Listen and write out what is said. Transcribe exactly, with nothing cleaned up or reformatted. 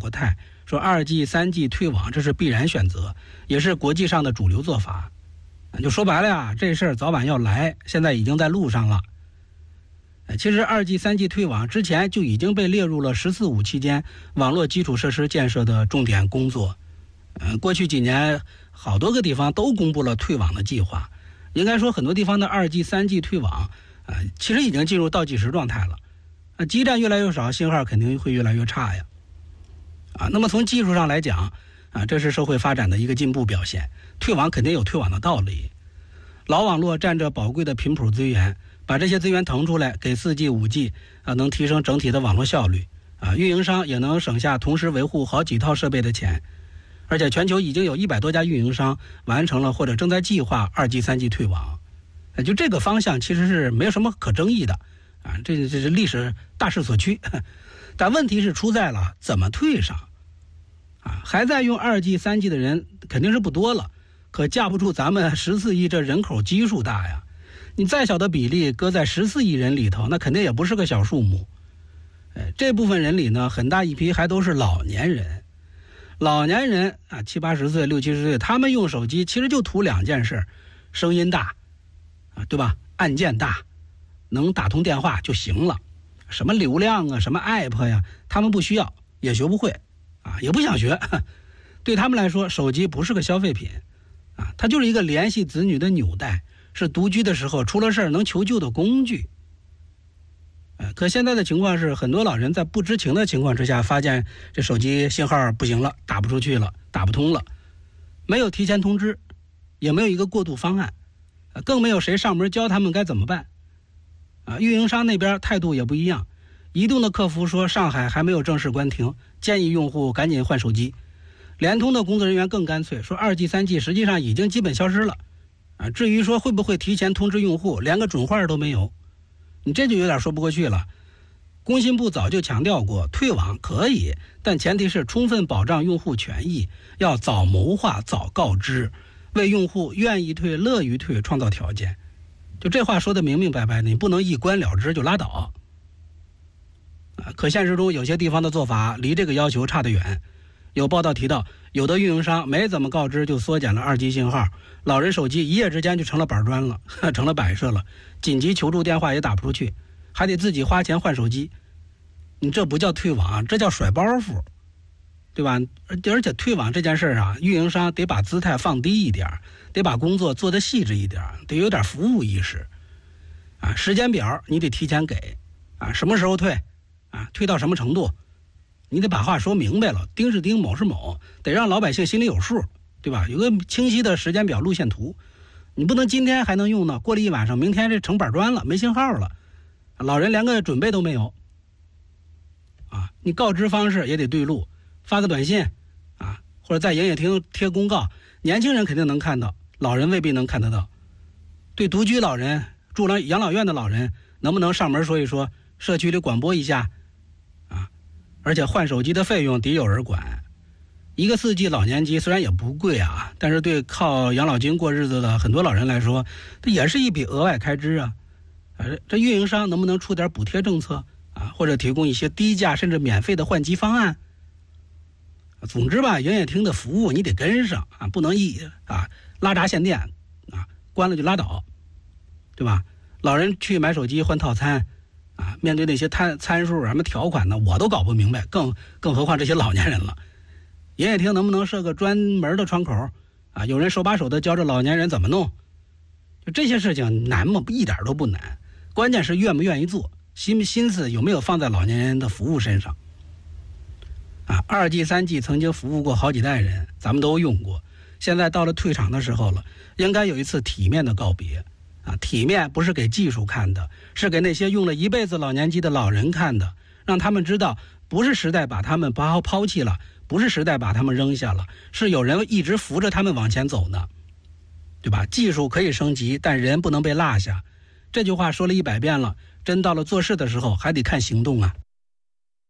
过态，说二 G、三 G 退网这是必然选择，也是国际上的主流做法。就说白了呀，这事儿早晚要来，现在已经在路上了。其实二 G、三 G 退网之前就已经被列入了十四五期间网络基础设施建设的重点工作。呃，过去几年好多个地方都公布了退网的计划，应该说很多地方的二 G、三 G 退网，呃，其实已经进入倒计时状态了。啊，基站越来越少，信号肯定会越来越差呀。啊，那么从技术上来讲，啊，这是社会发展的一个进步表现。退网肯定有退网的道理。老网络占着宝贵的频谱资源，把这些资源腾出来给 四 G、五 G， 啊，能提升整体的网络效率。啊，运营商也能省下同时维护好几套设备的钱。而且全球已经有一百多家运营商完成了或者正在计划二 G、三 G 退网。啊，就这个方向其实是没有什么可争议的。啊，这这是历史大势所趋。但问题是出在了怎么退上。啊，还在用二 G、三 G 的人肯定是不多了，可架不住咱们十四亿这人口基数大呀。你再小的比例搁在十四亿人里头，那肯定也不是个小数目。哎，这部分人里呢，很大一批还都是老年人。老年人啊，七八十岁、六七十岁，他们用手机其实就图两件事：声音大，啊，对吧？按键大，能打通电话就行了。什么流量啊，什么 app 呀，他们不需要，也学不会。啊，也不想学。对他们来说，手机不是个消费品，啊，它就是一个联系子女的纽带，是独居的时候出了事儿能求救的工具。呃，可现在的情况是，很多老人在不知情的情况之下，发现这手机信号不行了，打不出去了，打不通了，没有提前通知，也没有一个过渡方案，更没有谁上门教他们该怎么办。啊，运营商那边态度也不一样。移动的客服说，上海还没有正式关停，建议用户赶紧换手机。联通的工作人员更干脆，说二 G、三 G 实际上已经基本消失了。啊，至于说会不会提前通知用户，连个准话都没有，你这就有点说不过去了。工信部早就强调过，退网可以，但前提是充分保障用户权益，要早谋划、早告知，为用户愿意退、乐于退创造条件。就这话说得明明白白的，你不能一关了之就拉倒。可现实中有些地方的做法离这个要求差得远。有报道提到，有的运营商没怎么告知就缩减了二 G 信号，老人手机一夜之间就成了板砖了，成了摆设了，紧急求助电话也打不出去，还得自己花钱换手机。你这不叫退网，这叫甩包袱，对吧？而且退网这件事啊，运营商得把姿态放低一点，得把工作做得细致一点，得有点服务意识。啊，时间表你得提前给，啊，什么时候退？啊，退到什么程度，你得把话说明白了，丁是丁，卯是卯，得让老百姓心里有数，对吧？有个清晰的时间表、路线图，你不能今天还能用呢，过了一晚上，明天这成板砖了，没信号了，老人连个准备都没有。啊，你告知方式也得对路，发个短信，啊，或者在营业厅贴公告，年轻人肯定能看到，老人未必能看得到。对独居老人、住了养老院的老人，能不能上门说一说，社区里广播一下？而且换手机的费用得有人管，一个 四 G 老年机虽然也不贵啊，但是对靠养老金过日子的很多老人来说，这也是一笔额外开支啊。呃，这运营商能不能出点补贴政策啊，或者提供一些低价甚至免费的换机方案？总之吧，营业厅的服务你得跟上啊，不能一啊拉闸限电啊，关了就拉倒，对吧？老人去买手机换套餐。啊，面对那些参参数什么条款呢，我都搞不明白，更更何况这些老年人了。营业厅能不能设个专门的窗口啊？有人手把手的教着老年人怎么弄？就这些事情难吗？一点都不难，关键是愿不愿意做，心心思有没有放在老年人的服务身上。啊，二 G、三 G 曾经服务过好几代人，咱们都用过，现在到了退场的时候了，应该有一次体面的告别。啊，体面不是给技术看的，是给那些用了一辈子老年机的老人看的，让他们知道，不是时代把他们抛抛弃了，不是时代把他们扔下了，是有人一直扶着他们往前走呢，对吧？技术可以升级，但人不能被落下。这句话说了一百遍了，真到了做事的时候，还得看行动啊。